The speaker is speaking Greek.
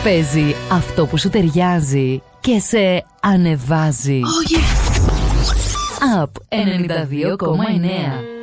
Παίζει αυτό που σου ταιριάζει και σε ανεβάζει. Oh yes! Up 92,9.